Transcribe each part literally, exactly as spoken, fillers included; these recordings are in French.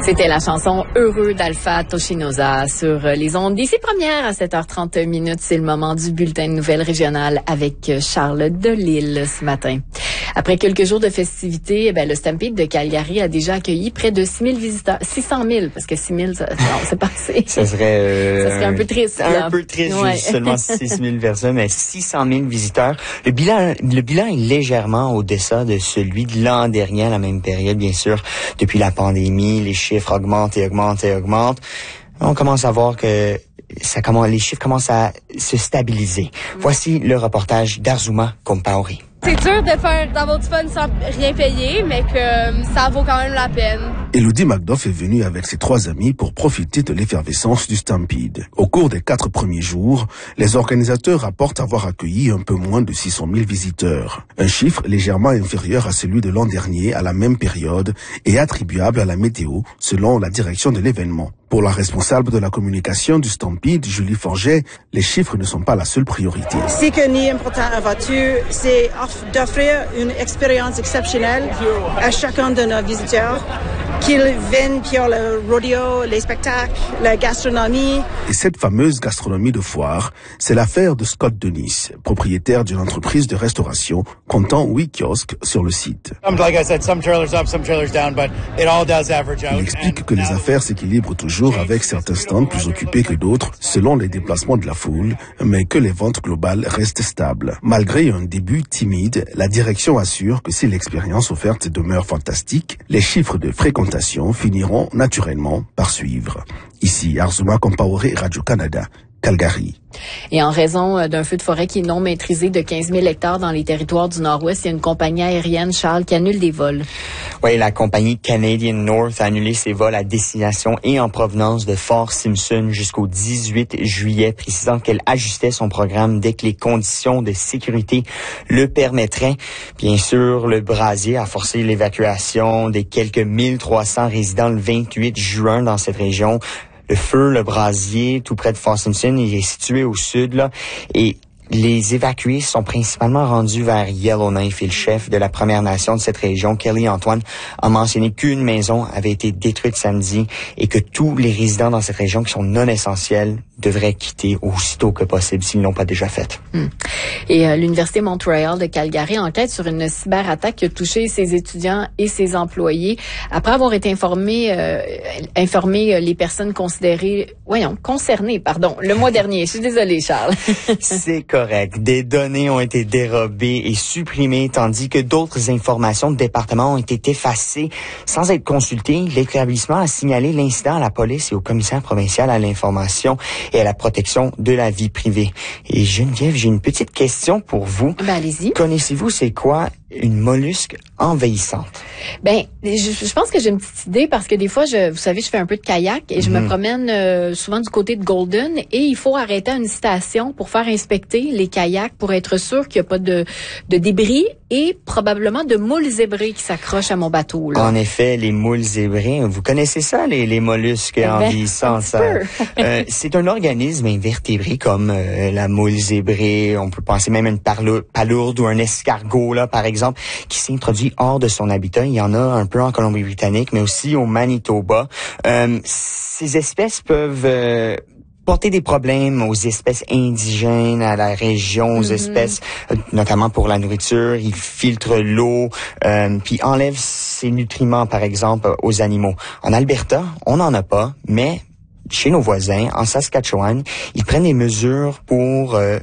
C'était la chanson Heureux d'Alpha Toshinoza sur les ondes d'ici première à sept heures trente minutes. C'est le moment du bulletin de nouvelles régionales avec Charles Delisle ce matin. Après quelques jours de festivités, ben, le Stampede de Calgary a déjà accueilli près de six mille visiteurs. six cent mille, parce que six mille, ça, non, c'est passé. Ça serait, euh, ça serait un peu triste. Un là. peu triste, ouais. juste seulement six mille personnes, mais six cent mille visiteurs. Le bilan, le bilan est légèrement au-deçà de celui de l'an dernier à la même période, bien sûr. Depuis la pandémie, les chiffres augmentent et augmentent et augmentent. On commence à voir que ça commence, les chiffres commencent à se stabiliser. Mm. Voici le reportage d'Arzuma Compaoré. C'est dur de faire d'avoir du fun sans rien payer, mais que ça vaut quand même la peine. Elodie McDuff est venue avec ses trois amis pour profiter de l'effervescence du Stampede. Au cours des quatre premiers jours, les organisateurs rapportent avoir accueilli un peu moins de six cent mille visiteurs. Un chiffre légèrement inférieur à celui de l'an dernier à la même période et attribuable à la météo, selon la direction de l'événement. Pour la responsable de la communication du Stampede, Julie Forget, les chiffres ne sont pas la seule priorité. Ce qui est important avant tout, c'est d'offrir une expérience exceptionnelle à chacun de nos visiteurs, qu'ils viennent pour le rodeo, les spectacles, la gastronomie. Et cette fameuse gastronomie de foire, c'est l'affaire de Scott Denis, propriétaire d'une entreprise de restauration comptant huit kiosques sur le site. Il explique que les affaires s'équilibrent toujours avec certains stands plus occupés que d'autres selon les déplacements de la foule, mais que les ventes globales restent stables. Malgré un début timide, la direction assure que si l'expérience offerte demeure fantastique, les chiffres de fréquentation finiront naturellement par suivre. Ici, Arzuma Compaoré, Radio-Canada, Calgary. Et en raison d'un feu de forêt qui est non maîtrisé de quinze mille hectares dans les territoires du Nord-Ouest, il y a une compagnie aérienne, Charles, qui annule des vols. Oui, la compagnie Canadian North a annulé ses vols à destination et en provenance de Fort Simpson jusqu'au dix-huit juillet, précisant qu'elle ajustait son programme dès que les conditions de sécurité le permettraient. Bien sûr, le brasier a forcé l'évacuation des quelques mille trois cents résidents le vingt-huit juin dans cette région. Le feu, le brasier, tout près de Fort Simpson, il est situé au sud, là, et les évacués sont principalement rendus vers Yellowknife et le chef de la Première Nation de cette région, Kelly Antoine, a mentionné qu'une maison avait été détruite samedi et que tous les résidents dans cette région qui sont non essentiels devraient quitter aussitôt que possible s'ils ne l'ont pas déjà fait. Hum. Et euh, l'Université Montréal de Calgary enquête sur une cyberattaque qui a touché ses étudiants et ses employés. Après avoir été informé, euh, informé les personnes considérées, voyons, concernées, pardon, le mois dernier. Je suis désolée, Charles. C'est correct. Des données ont été dérobées et supprimées, tandis que d'autres informations de département ont été effacées sans être consultées. L'établissement a signalé l'incident à la police et au commissaire provincial à l'information et à la protection de la vie privée. Et Geneviève, j'ai une petite question pour vous. Ben, allez-y. Connaissez-vous c'est quoi une mollusque envahissante? Ben, je, je pense que j'ai une petite idée parce que des fois, je, vous savez, je fais un peu de kayak et je mmh. me promène euh, souvent du côté de Golden et il faut arrêter à une station pour faire inspecter les kayaks pour être sûr qu'il n'y a pas de, de débris et probablement de moules zébrés qui s'accrochent à mon bateau. Là. En effet, les moules zébrés, vous connaissez ça, les, les mollusques ben, envahissantes? Ça, euh, c'est un organisme invertébré comme euh, la moule zébrée. On peut penser même à une parlo- palourde ou un escargot, là, par exemple, qui s'est introduit hors de son habitat. Il y en a un peu en Colombie-Britannique, mais aussi au Manitoba. Euh, ces espèces peuvent euh, porter des problèmes aux espèces indigènes, à la région, aux mm-hmm. espèces, euh, notamment pour la nourriture. Ils filtrent l'eau, euh, puis enlèvent ses nutriments, par exemple, aux animaux. En Alberta, on n'en a pas, mais chez nos voisins, en Saskatchewan, ils prennent des mesures pour euh,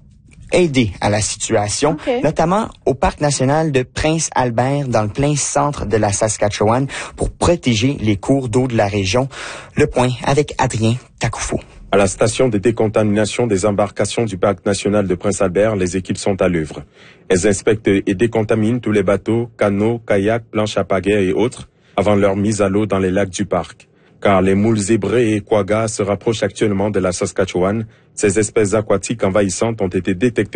aider à la situation, okay. notamment au parc national de Prince-Albert dans le plein centre de la Saskatchewan pour protéger les cours d'eau de la région. Le point avec Adrien Takoufo. À la station de décontamination des embarcations du parc national de Prince-Albert, les équipes sont à l'œuvre. Elles inspectent et décontaminent tous les bateaux, canots, kayaks, planches à pagaie et autres avant leur mise à l'eau dans les lacs du parc. Car les moules zébrés et quaggas se rapprochent actuellement de la Saskatchewan. Ces espèces aquatiques envahissantes ont été détectées